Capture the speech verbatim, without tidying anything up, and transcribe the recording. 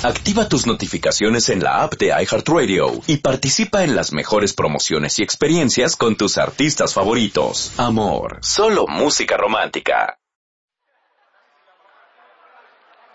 Activa tus notificaciones en la app de iHeartRadio y participa en las mejores promociones y experiencias con tus artistas favoritos. Amor, solo música romántica.